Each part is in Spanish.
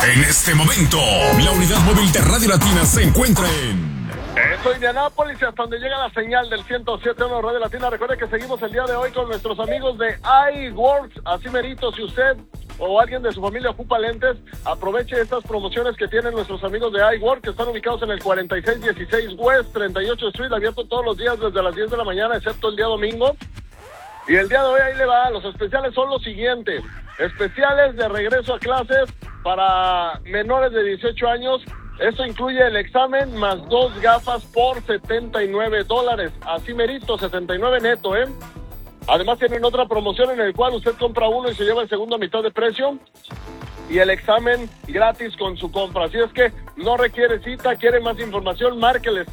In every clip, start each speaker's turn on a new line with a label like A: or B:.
A: En este momento, la unidad móvil de Radio Latina se encuentra en...
B: Eso, Indianápolis, y hasta donde llega la señal del 107.1 Radio Latina. Recuerde que seguimos el día de hoy con nuestros amigos de iWorks. Así merito, si usted o alguien de su familia ocupa lentes, aproveche estas promociones que tienen nuestros amigos de iWorks, que están ubicados en el 4616 West 38 Street, abierto todos los días desde las 10 de la mañana, excepto el día domingo. Y el día de hoy ahí le va, los especiales son los siguientes: especiales de regreso a clases para menores de 18 años. Esto incluye el examen más 2 gafas por $79. Así merito, 79 neto, ¿eh? Además tienen otra promoción en el cual usted compra uno y se lleva el segundo a mitad de precio. Y el examen gratis con su compra. Así es que no requiere cita, quiere más información, márqueles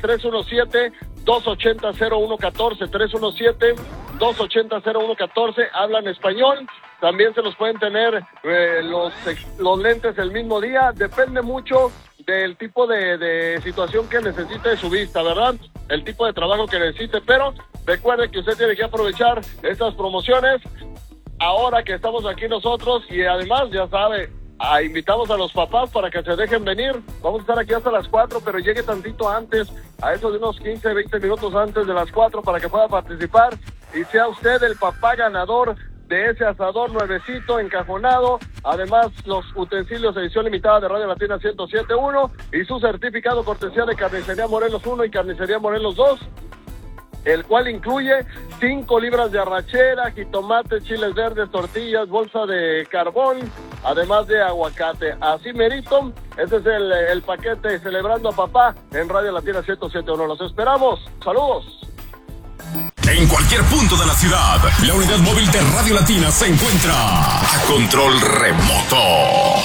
B: 317-280-0114, 317-280-0114, hablan español. También se los pueden tener los lentes el mismo día, depende mucho del tipo de situación que necesite su vista, ¿verdad? El tipo de trabajo que necesite, pero recuerde que usted tiene que aprovechar estas promociones ahora que estamos aquí nosotros, y además, ya sabe, invitamos a los papás para que se dejen venir. Vamos a estar aquí hasta las 4, pero llegue tantito antes, a eso de unos 15, 20 minutos antes de las 4, para que pueda participar y sea usted el papá ganador de ese asador nuevecito, encajonado. Además, los utensilios edición limitada de Radio Latina 107.1 y su certificado cortesía de Carnicería Morelos 1 y Carnicería Morelos 2, el cual incluye 5 libras de arrachera, jitomate, chiles verdes, tortillas, bolsa de carbón, además de aguacate. Así merito, ese es el paquete celebrando a papá en Radio Latina 107.1. Los esperamos. Saludos.
A: En cualquier punto de la ciudad, la unidad móvil de Radio Latina se encuentra a control remoto.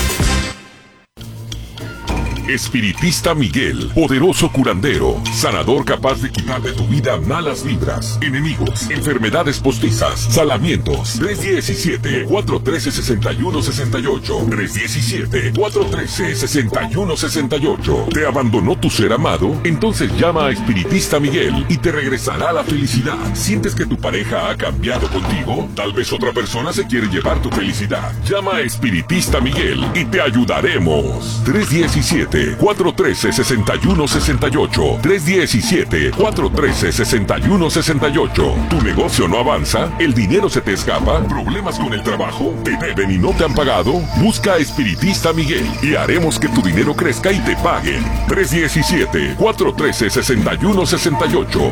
C: Espiritista Miguel, poderoso curandero, sanador capaz de quitar de tu vida malas vibras, enemigos, enfermedades postizas, salamientos. 317-413-6168. 317-413-6168. ¿Te abandonó tu ser amado? Entonces llama a Espiritista Miguel y te regresará la felicidad. ¿Sientes que tu pareja ha cambiado contigo? Tal vez otra persona se quiere llevar tu felicidad. Llama a Espiritista Miguel y te ayudaremos. 317-413-6168. 317-413-6168. ¿Tu negocio no avanza? ¿El dinero se te escapa? ¿Problemas con el trabajo? ¿Te deben y no te han pagado? Busca a Espiritista Miguel y haremos que tu dinero crezca y te paguen. 317-413-6168.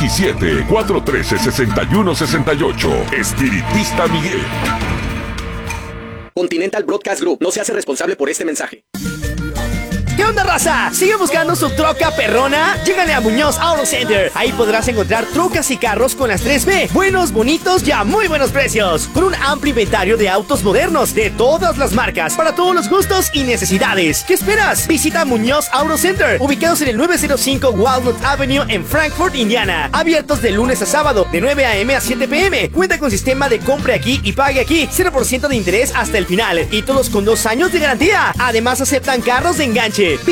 C: 317-413-6168. Espiritista Miguel.
D: Continental Broadcast Group no se hace responsable por este mensaje.
E: ¿Qué onda, raza? ¿Sigue buscando su troca perrona? Llégale a Muñoz Auto Center. Ahí podrás encontrar trocas y carros con las 3B. Buenos, bonitos y a muy buenos precios. Con un amplio inventario de autos modernos de todas las marcas, para todos los gustos y necesidades. ¿Qué esperas? Visita Muñoz Auto Center, ubicados en el 905 Walnut Avenue en Frankfort, Indiana. Abiertos de lunes a sábado, de 9 a.m. a 7 p.m. Cuenta con sistema de compre aquí y pague aquí. 0% de interés hasta el final. Y todos con 2 años de garantía. Además, aceptan carros de enganche.